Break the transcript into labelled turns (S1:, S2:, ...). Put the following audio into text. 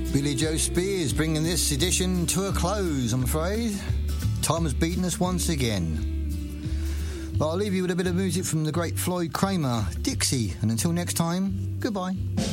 S1: Billy Joe Spears bringing this edition to a close, I'm afraid. Time has beaten us once again. But I'll leave you with a bit of music from the great Floyd Kramer, Dixie, and until next time, goodbye.